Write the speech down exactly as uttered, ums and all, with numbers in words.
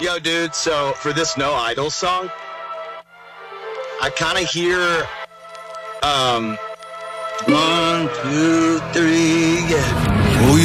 Yo, dude, so for this No Idol song, I kind of hear, um, one, two, three, yeah.